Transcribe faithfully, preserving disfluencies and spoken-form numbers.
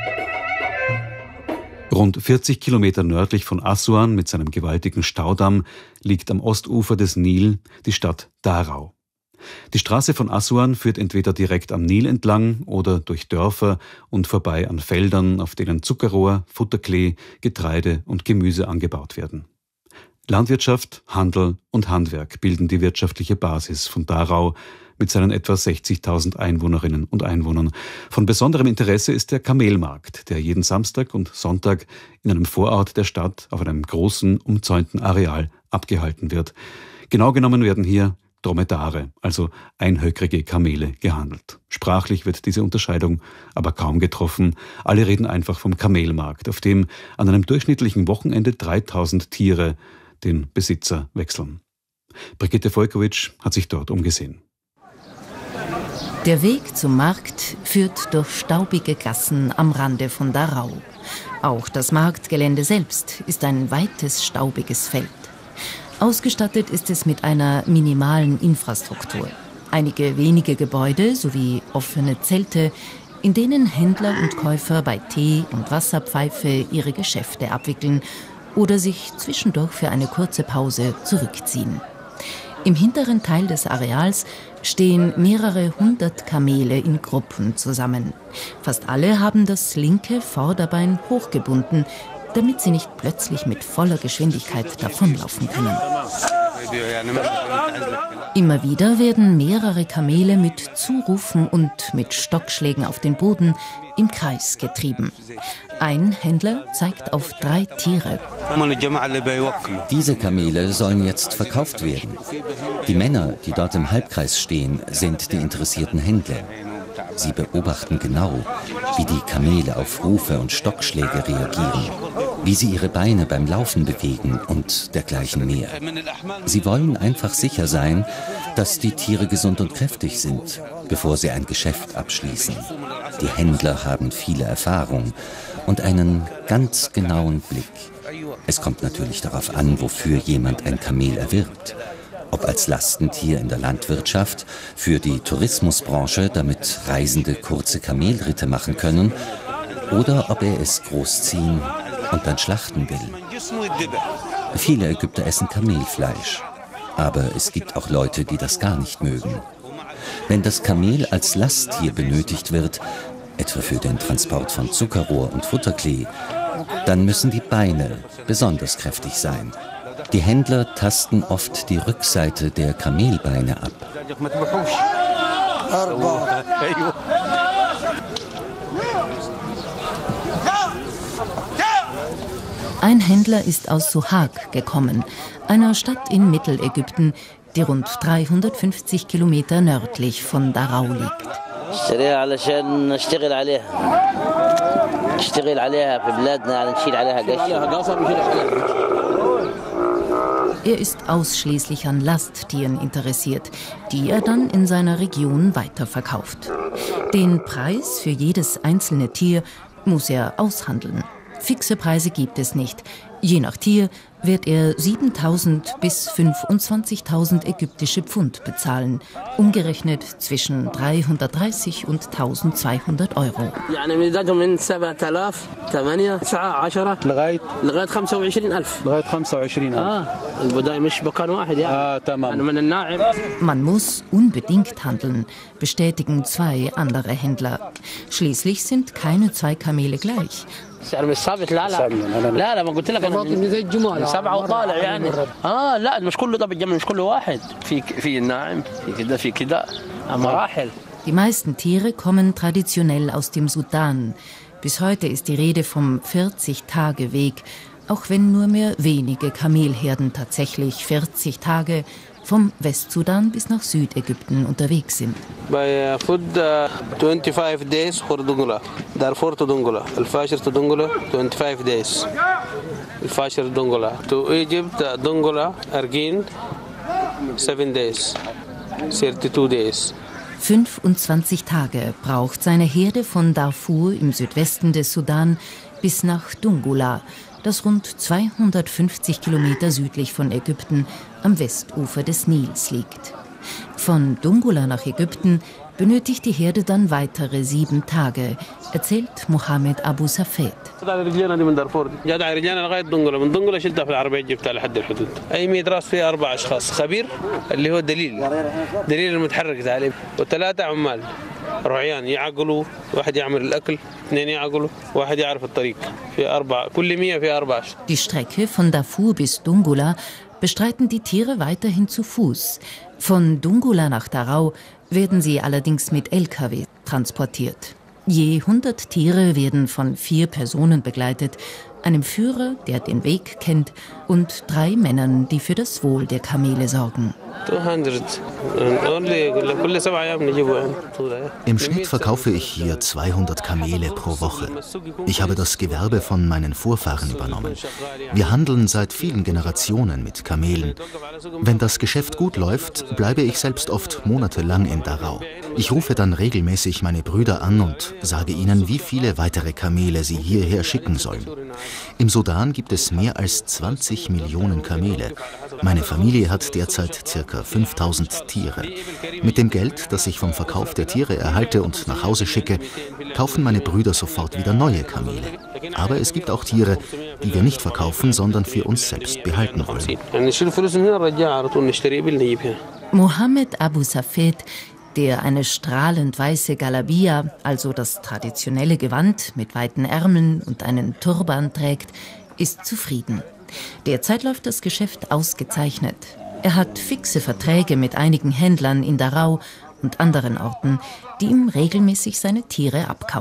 Rund vierzig Kilometer nördlich von Assuan mit seinem gewaltigen Staudamm liegt am Ostufer des Nil die Stadt Darau. Die Straße von Assuan führt entweder direkt am Nil entlang oder durch Dörfer und vorbei an Feldern, auf denen Zuckerrohr, Futterklee, Getreide und Gemüse angebaut werden. Landwirtschaft, Handel und Handwerk bilden die wirtschaftliche Basis von Darau mit seinen etwa sechzigtausend Einwohnerinnen und Einwohnern. Von besonderem Interesse ist der Kamelmarkt, der jeden Samstag und Sonntag in einem Vorort der Stadt auf einem großen, umzäunten Areal abgehalten wird. Genau genommen werden hier Dromedare, also einhöckrige Kamele, gehandelt. Sprachlich wird diese Unterscheidung aber kaum getroffen. Alle reden einfach vom Kamelmarkt, auf dem an einem durchschnittlichen Wochenende dreitausend Tiere den Besitzer wechseln. Brigitte Volkowitsch hat sich dort umgesehen. Der Weg zum Markt führt durch staubige Gassen am Rande von Darau. Auch das Marktgelände selbst ist ein weites, staubiges Feld. Ausgestattet ist es mit einer minimalen Infrastruktur. Einige wenige Gebäude sowie offene Zelte, in denen Händler und Käufer bei Tee und Wasserpfeife ihre Geschäfte abwickeln oder sich zwischendurch für eine kurze Pause zurückziehen. Im hinteren Teil des Areals stehen mehrere hundert Kamele in Gruppen zusammen. Fast alle haben das linke Vorderbein hochgebunden, damit sie nicht plötzlich mit voller Geschwindigkeit davonlaufen können. Immer wieder werden mehrere Kamele mit Zurufen und mit Stockschlägen auf den Boden im Kreis getrieben. Ein Händler zeigt auf drei Tiere. Diese Kamele sollen jetzt verkauft werden. Die Männer, die dort im Halbkreis stehen, sind die interessierten Händler. Sie beobachten genau, wie die Kamele auf Rufe und Stockschläge reagieren, wie sie ihre Beine beim Laufen bewegen und dergleichen mehr. Sie wollen einfach sicher sein, dass die Tiere gesund und kräftig sind, bevor sie ein Geschäft abschließen. Die Händler haben viele Erfahrung und einen ganz genauen Blick. Es kommt natürlich darauf an, wofür jemand ein Kamel erwirbt. Ob als Lastentier in der Landwirtschaft, für die Tourismusbranche, damit Reisende kurze Kamelritte machen können, oder ob er es großziehen und dann schlachten will. Viele Ägypter essen Kamelfleisch, aber es gibt auch Leute, die das gar nicht mögen. Wenn das Kamel als Lasttier benötigt wird, etwa für den Transport von Zuckerrohr und Futterklee, dann müssen die Beine besonders kräftig sein. Die Händler tasten oft die Rückseite der Kamelbeine ab. Ein Händler ist aus Sohag gekommen, einer Stadt in Mittelägypten, die rund dreihundertfünfzig Kilometer nördlich von Darau liegt. Er ist ausschließlich an Lasttieren interessiert, die er dann in seiner Region weiterverkauft. Den Preis für jedes einzelne Tier muss er aushandeln. Fixe Preise gibt es nicht. Je nach Tier wird er siebentausend bis fünfundzwanzigtausend ägyptische Pfund bezahlen, umgerechnet zwischen dreihundertdreißig und eintausendzweihundert Euro. Man muss unbedingt handeln, bestätigen zwei andere Händler. Schließlich sind keine zwei Kamele gleich. السعر مش ثابت. لا لا لا لا ما قلت لك انا زي الجمال سبعه وطالع يعني اه لا مش كله طب الجمل مش كله واحد في في الناعم في كده في كده مراحل. Die meisten Tiere kommen traditionell aus dem Sudan. Bis heute ist die Rede vom vierzig-Tage-Weg, auch wenn nur mehr wenige Kamelherden tatsächlich vierzig Tage vom Westsudan bis nach Südägypten unterwegs sind. Bei food twenty-five days for Dongola. Darfur to Dongola. Al-Fashir to Dongola twenty-five days. Al-Fashir Dongola to Egypt Dongola Argin seven days. thirty-two days. fünfundzwanzig Tage braucht seine Herde von Darfur im Südwesten des Sudan bis nach Dongola, das rund zweihundertfünfzig Kilometer südlich von Ägypten am Westufer des Nils liegt. Von Dongola nach Ägypten benötigt die Herde dann weitere sieben Tage, erzählt Mohamed Abu Safed. Die Strecke von Darfur bis Dongola bestreiten die Tiere weiterhin zu Fuß. Von Dongola nach Darau werden sie allerdings mit L K W transportiert. Je hundert Tiere werden von vier Personen begleitet, einem Führer, der den Weg kennt, und drei Männern, die für das Wohl der Kamele sorgen. Im Schnitt verkaufe ich hier zweihundert Kamele pro Woche. Ich habe das Gewerbe von meinen Vorfahren übernommen. Wir handeln seit vielen Generationen mit Kamelen. Wenn das Geschäft gut läuft, bleibe ich selbst oft monatelang in Darau. Ich rufe dann regelmäßig meine Brüder an und sage ihnen, wie viele weitere Kamele sie hierher schicken sollen. Im Sudan gibt es mehr als zwanzig Millionen Kamele. Meine Familie hat derzeit ca. fünftausend Tiere. Mit dem Geld, das ich vom Verkauf der Tiere erhalte und nach Hause schicke, kaufen meine Brüder sofort wieder neue Kamele. Aber es gibt auch Tiere, die wir nicht verkaufen, sondern für uns selbst behalten wollen. Mohamed Abu Safed, der eine strahlend weiße Galabia, also das traditionelle Gewand mit weiten Ärmeln und einen Turban trägt, ist zufrieden. Derzeit läuft das Geschäft ausgezeichnet. Er hat fixe Verträge mit einigen Händlern in Darau und anderen Orten, die ihm regelmäßig seine Tiere abkaufen.